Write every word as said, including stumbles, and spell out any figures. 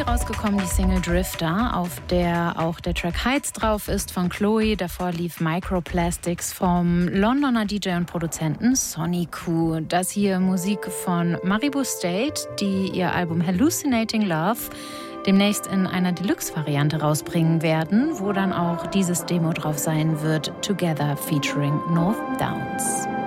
rausgekommen, die Single Drifter, auf der auch der Track Heights drauf ist von Chloe. Davor lief Microplastics vom Londoner D J und Produzenten Sonny Q. Das hier Musik von Maribu State, die ihr Album Hallucinating Love demnächst in einer Deluxe-Variante rausbringen werden, wo dann auch dieses Demo drauf sein wird, Together featuring North Downs.